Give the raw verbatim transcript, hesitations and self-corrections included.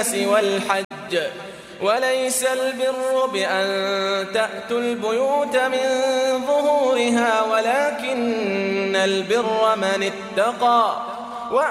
للناس والحج وليس البر بأن تأتوا البيوت من ظهورها ولكن البر من اتقى